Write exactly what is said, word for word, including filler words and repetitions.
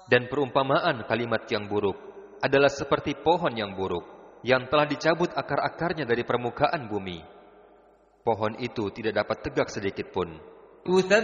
Dan perumpamaan kalimat yang buruk adalah seperti pohon yang buruk yang telah dicabut akar-akarnya dari permukaan bumi. Pohon itu tidak dapat tegak sedikit pun.